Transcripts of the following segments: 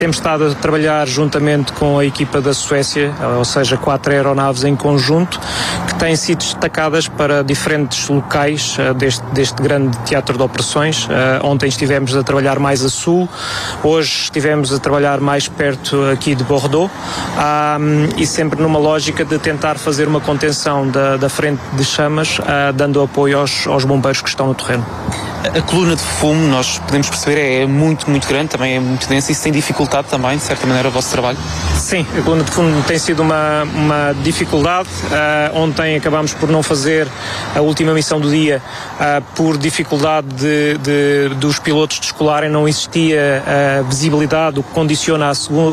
Temos estado a trabalhar juntamente com a equipa da Suécia, ou seja, 4 aeronaves em conjunto, que têm sido destacadas para diferentes locais deste grande teatro de operações. Ontem estivemos a trabalhar mais a sul, hoje estivemos a trabalhar mais perto aqui de Bordeaux, e sempre numa lógica de tentar fazer uma contenção da frente de chamas, dando apoio aos bombeiros que estão no terreno. A coluna de fumo, nós podemos perceber, é muito, muito grande, também é muito densa. Isso tem dificultado também, de certa maneira, o vosso trabalho? Sim, a coluna de fumo tem sido uma dificuldade. Ontem acabámos por não fazer a última missão do dia por dificuldade dos pilotos descolarem. Não existia visibilidade, o que condiciona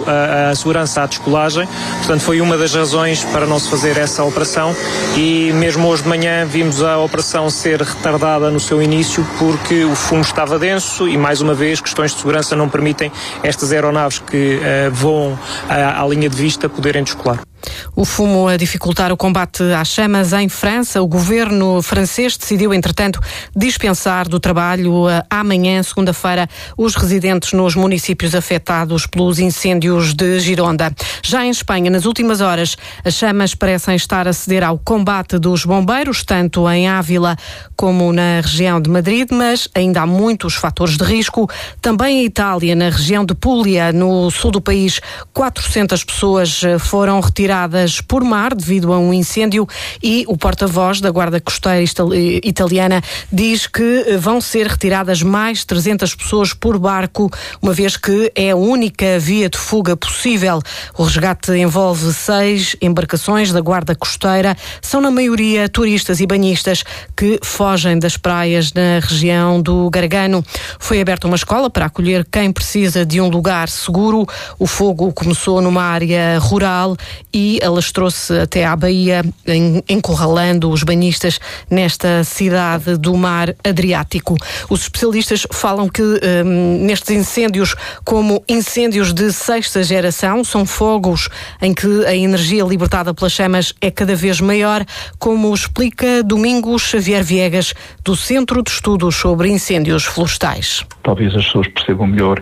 a segurança à descolagem. Portanto, foi uma das razões para não se fazer essa operação, e mesmo hoje de manhã vimos a operação ser retardada no seu início porque o fumo estava denso e, mais uma vez, questões de segurança não permitem estas aeronaves que voam à linha de vista poderem descolar. O fumo a dificultar o combate às chamas em França. O governo francês decidiu, entretanto, dispensar do trabalho amanhã, segunda-feira, os residentes nos municípios afetados pelos incêndios de Gironda. Já em Espanha, nas últimas horas, as chamas parecem estar a ceder ao combate dos bombeiros, tanto em Ávila como na região de Madrid, mas ainda há muitos fatores de risco. Também em Itália, na região de Puglia, no sul do país, 400 pessoas foram retiradas por mar devido a um incêndio, e o porta-voz da Guarda Costeira italiana diz que vão ser retiradas mais 300 pessoas por barco, uma vez que é a única via de fuga possível. O resgate envolve 6 embarcações da Guarda Costeira. São, na maioria, turistas e banhistas que fogem das praias na região do Gargano. Foi aberta uma escola para acolher quem precisa de um lugar seguro. O fogo começou numa área rural e alastrou-se até à Baía, encurralando os banhistas nesta cidade do mar Adriático. Os especialistas falam que nestes incêndios, como incêndios de 6ª geração, são fogos em que a energia libertada pelas chamas é cada vez maior, como explica Domingos Xavier Viegas, do Centro de Estudos sobre Incêndios Florestais. Talvez as pessoas percebam melhor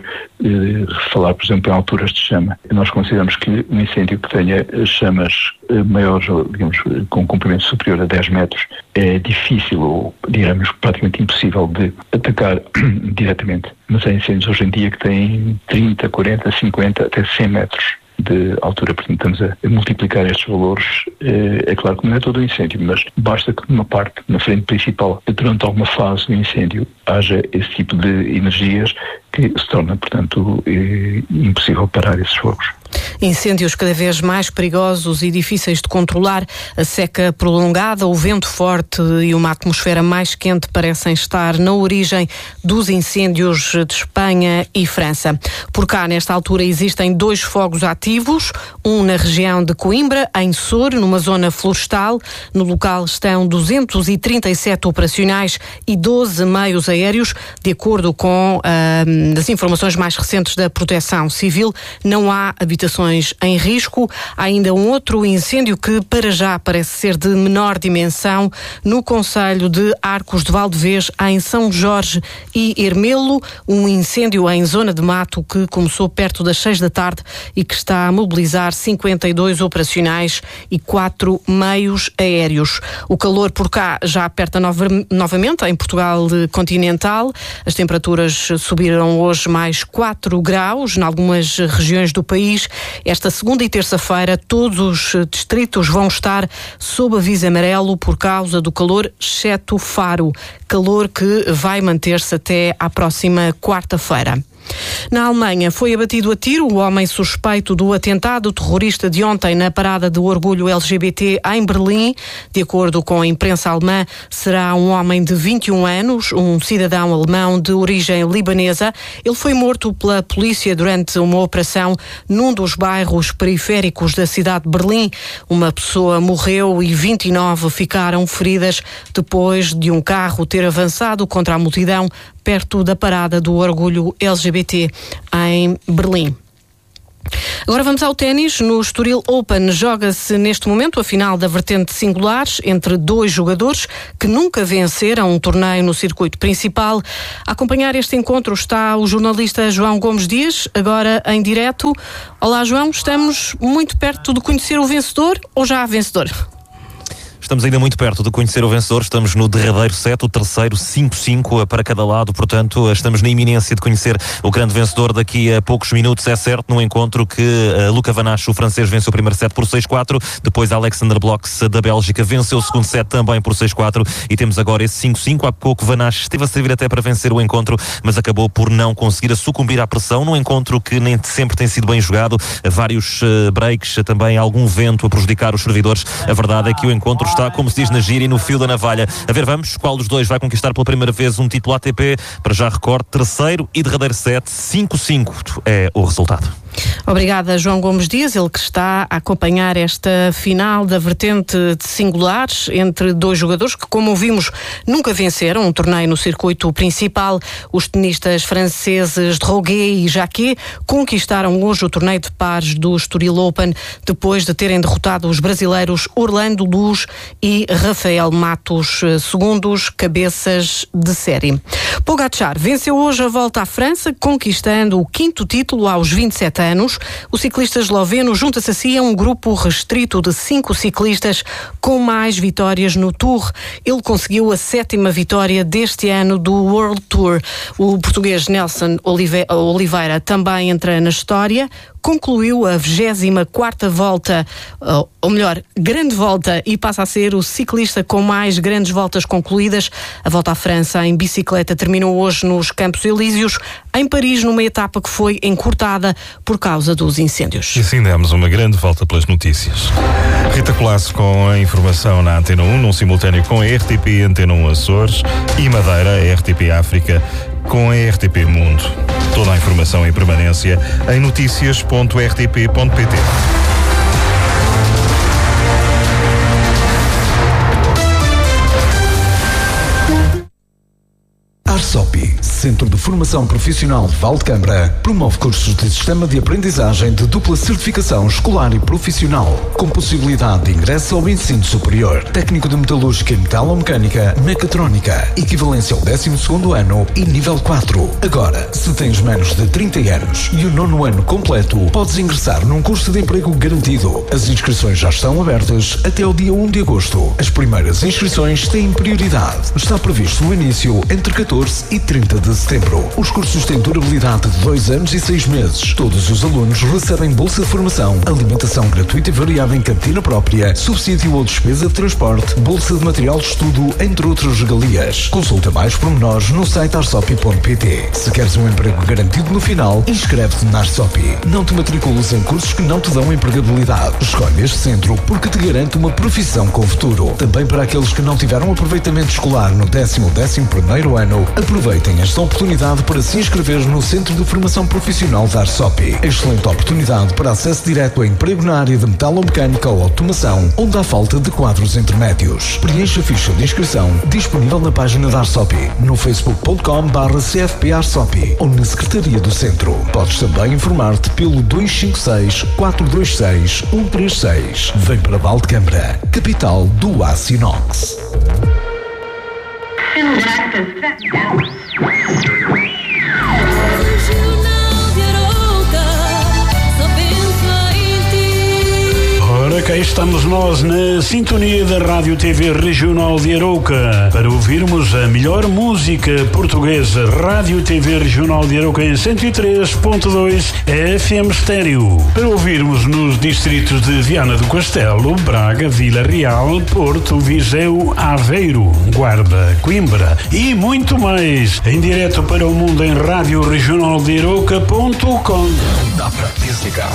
falar, por exemplo, em alturas de chama. Nós consideramos que um incêndio que tenha chamas maiores, digamos, com um comprimento superior a 10 metros, é difícil ou, digamos, praticamente impossível de atacar diretamente. Mas há incêndios hoje em dia que têm 30, 40, 50, até 100 metros de altura. Portanto, estamos a multiplicar estes valores. É claro que não é todo o incêndio, mas basta que numa parte, na frente principal, durante alguma fase do incêndio, haja esse tipo de energias que se torna, portanto, impossível parar esses fogos. Incêndios cada vez mais perigosos e difíceis de controlar, a seca prolongada, o vento forte e uma atmosfera mais quente parecem estar na origem dos incêndios de Espanha e França. Por cá, nesta altura, existem 2 fogos ativos, um na região de Coimbra, em Sor, numa zona florestal. No local estão 237 operacionais e 12 meios aéreos. De acordo com as informações mais recentes da Proteção Civil, não há habitações em risco. Há ainda um outro incêndio que para já parece ser de menor dimensão no concelho de Arcos de Valdevez, em São Jorge e Ermelo, um incêndio em zona de mato que começou perto das 6 da tarde e que está a mobilizar 52 operacionais e 4 meios aéreos. O calor por cá já aperta novamente em Portugal continental. As temperaturas subiram hoje mais 4 graus em algumas regiões do país. Esta segunda e terça-feira todos os distritos vão estar sob aviso amarelo por causa do calor, exceto Faro. Calor que vai manter-se até à próxima quarta-feira. Na Alemanha foi abatido a tiro o homem suspeito do atentado terrorista de ontem na parada de orgulho LGBT em Berlim. De acordo com a imprensa alemã, será um homem de 21 anos, um cidadão alemão de origem libanesa. Ele foi morto pela polícia durante uma operação num dos bairros periféricos da cidade de Berlim. Uma pessoa morreu e 29 ficaram feridas depois de um carro ter avançado contra a multidão perto da parada do orgulho LGBT em Berlim. Agora vamos ao ténis. No Estoril Open joga-se neste momento a final da vertente singulares entre dois jogadores que nunca venceram um torneio no circuito principal. A acompanhar este encontro está o jornalista João Gomes Dias, agora em direto. Olá, João, estamos muito perto de conhecer o vencedor ou já há vencedor? Estamos ainda muito perto de conhecer o vencedor, estamos no derradeiro set, o terceiro 5-5 para cada lado, portanto estamos na iminência de conhecer o grande vencedor daqui a poucos minutos. É certo, num encontro que Luca Van Assche, o francês, venceu o primeiro set por 6-4, depois Alexander Blocks da Bélgica venceu o segundo set também por 6-4 e temos agora esse 5-5. Há pouco Van Assche esteve a servir até para vencer o encontro, mas acabou por não conseguir sucumbir à pressão, num encontro que nem sempre tem sido bem jogado, vários breaks, também algum vento a prejudicar os servidores. A verdade é que o encontro está, como se diz na gíria, e no fio da navalha. A ver, vamos, qual dos dois vai conquistar pela primeira vez um título ATP? Para já recorde, terceiro e derradeiro set, 5-5 é o resultado. Obrigada, João Gomes Dias, ele que está a acompanhar esta final da vertente de singulares entre dois jogadores que, como ouvimos, nunca venceram um torneio no circuito principal. Os tenistas franceses Droguet e Jacquet conquistaram hoje o torneio de pares do Estoril Open depois de terem derrotado os brasileiros Orlando Luz e Rafael Matos, segundos cabeças de série. Pogačar venceu hoje a Volta à França, conquistando o quinto título aos 27 anos. O ciclista esloveno junta-se assim a um grupo restrito de 5 ciclistas com mais vitórias no Tour. Ele conseguiu a 7ª vitória deste ano do World Tour. O português Nelson Oliveira também entra na história. Concluiu a 24ª volta, ou melhor, grande volta, e passa a ser o ciclista com mais grandes voltas concluídas. A Volta à França em bicicleta terminou hoje nos Campos Elíseos, em Paris, numa etapa que foi encurtada por causa dos incêndios. E assim demos uma grande volta pelas notícias. Rita Colasso com a informação na Antena 1, num simultâneo com a RTP Antena 1 Açores e Madeira, a RTP África, com a RTP Mundo. Toda a informação em permanência em noticias.rtp.pt. ARSOPI, Centro de Formação Profissional de Valdecambra, promove cursos de Sistema de Aprendizagem de dupla certificação escolar e profissional, com possibilidade de ingresso ao ensino superior, técnico de metalúrgica e metalomecânica, mecatrónica, equivalência ao 12º ano e nível 4. Agora, se tens menos de 30 anos e o 9º ano completo, podes ingressar num curso de emprego garantido. As inscrições já estão abertas até ao dia 1 de agosto. As primeiras inscrições têm prioridade. Está previsto o início entre 14 e 30 de setembro. Os cursos têm durabilidade de 2 anos e 6 meses. Todos os alunos recebem bolsa de formação, alimentação gratuita e variável em cantina própria, subsídio ou despesa de transporte, bolsa de material de estudo, entre outras regalias. Consulta mais pormenores no site arsopi.pt. Se queres um emprego garantido no final, inscreve-te na Arsopi. Não te matricules em cursos que não te dão empregabilidade. Escolhe este centro porque te garante uma profissão com futuro. Também para aqueles que não tiveram aproveitamento escolar no 11º ano, aproveitem esta oportunidade para se inscrever no Centro de Formação Profissional da Arsopi. Excelente oportunidade para acesso direto a emprego na área de metalomecânica ou automação, onde há falta de quadros intermédios. Preencha a ficha de inscrição disponível na página da Arsopi, no facebook.com/cfp-arsopi ou na Secretaria do Centro. Podes também informar-te pelo 256-426-136. Vem para Valdecambra, capital do aço inox. Ora, cá estamos nós na sintonia da Rádio TV Regional de Arouca para ouvirmos a melhor música portuguesa. Rádio TV Regional de Arouca em 103.2 FM Estéreo. Para ouvirmos nos distritos de Viana do Castelo, Braga, Vila Real, Porto, Viseu, Aveiro, Guarda, Coimbra e muito mais. Em direto para o mundo em radioregionaldearouca.com. Dá para desligar.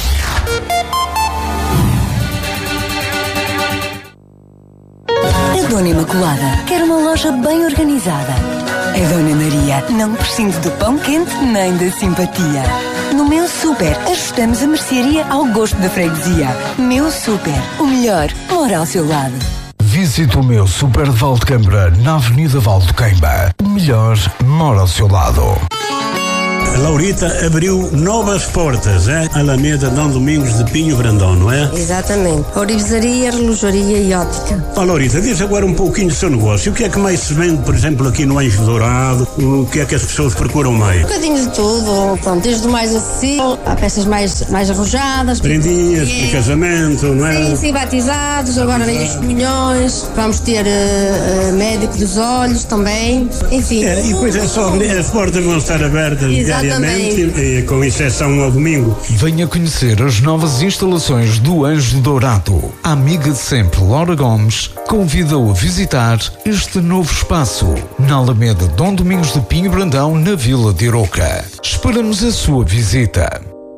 A Dona Imaculada quer uma loja bem organizada. A Dona Maria não prescinde do pão quente nem da simpatia. No Meu Super, ajustamos a mercearia ao gosto da freguesia. Meu Super, o melhor mora ao seu lado. Visite o Meu Super de Valdecambra, na Avenida Valdo Queimba. O melhor mora ao seu lado. A Laurita abriu novas portas, a Alameda Dom Domingos de Pinho Brandão, não é? Exatamente. Orivesaria, relojaria e ótica. Laurita, diz agora um pouquinho do seu negócio. O que é que mais se vende, por exemplo, aqui no Anjo Dourado? O que é que as pessoas procuram mais? Um bocadinho de tudo, pronto, desde o mais acessível, há peças mais arrojadas. Prendinhas, de casamento, não é? Sim, batizados, agora nem os comunhões. Vamos ter médico dos olhos também, enfim. E depois é só, as portas vão estar abertas diariamente, com exceção ao domingo. Venha conhecer as novas instalações do Anjo Dourado. A amiga de sempre, Laura Gomes, convida-o a visitar este novo espaço na Alameda Dom Domingos de Pinho Brandão, na Vila de Arouca. Esperamos a sua visita.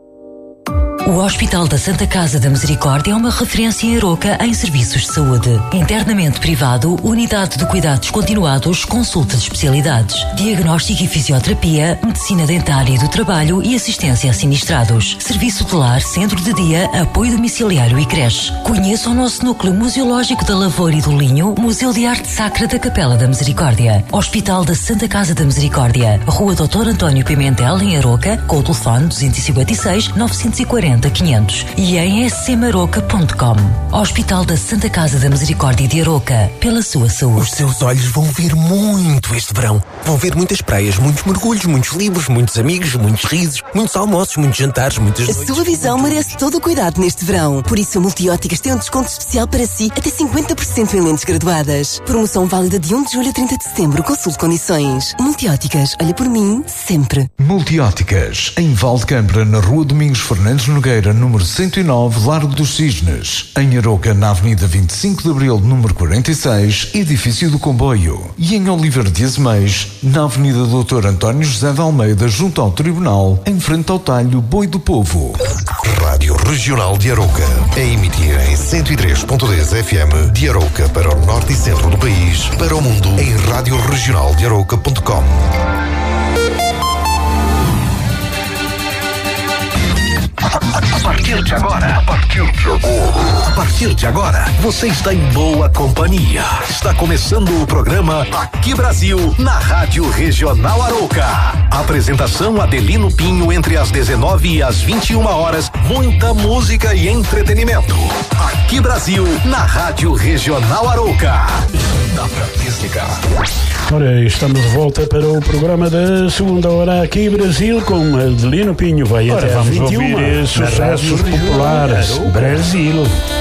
O Hospital da Santa Casa da Misericórdia é uma referência em Arouca em serviços de saúde. Internamento privado, unidade de cuidados continuados, consulta de especialidades, diagnóstico e fisioterapia, medicina dentária e do trabalho e assistência a sinistrados. Serviço de lar, centro de dia, apoio domiciliário e creche. Conheça o nosso núcleo museológico da Lavoura e do Linho, Museu de Arte Sacra da Capela da Misericórdia. Hospital da Santa Casa da Misericórdia, Rua Dr. António Pimentel, em Arouca, com o telefone 256 940 500 e em scmaroca.com. Hospital da Santa Casa da Misericórdia de Arouca, pela sua saúde. Os seus olhos vão ver muito este verão. Vão ver muitas praias, muitos mergulhos, muitos livros, muitos amigos, muitos risos, muitos almoços, muitos jantares, muitas noites. A sua visão merece todo o cuidado neste verão. Por isso a Multióticas tem um desconto especial para si, até 50% em lentes graduadas. Promoção válida de 1 de julho a 30 de setembro. Consulte condições. Multióticas, olha por mim, sempre. Multióticas, em Valdecambra, na Rua Domingos Fernandes Nogueira, número 109, Largo dos Cisnes. Em Arouca, na Avenida 25 de Abril, número 46, Edifício do Comboio. E em Oliveira de Azeméis, na Avenida Dr. António José de Almeida, junto ao Tribunal, em frente ao talho Boi do Povo. Rádio Regional de Arouca, a emitir em 103.10 FM de Arouca para o norte e centro do país, para o mundo em radioregionaldearouca.com. A partir de agora, você está em boa companhia. Está começando o programa Aqui Brasil, na Rádio Regional Arouca. Apresentação Adelino Pinho, entre as 19 e as 21 horas, muita música e entretenimento. Aqui Brasil, na Rádio Regional Arouca. Dá pra desligar. Ora, estamos de volta para o programa da segunda hora Aqui Brasil com Adelino Pinho. Vai até às 21. Sucessos populares. Brasil.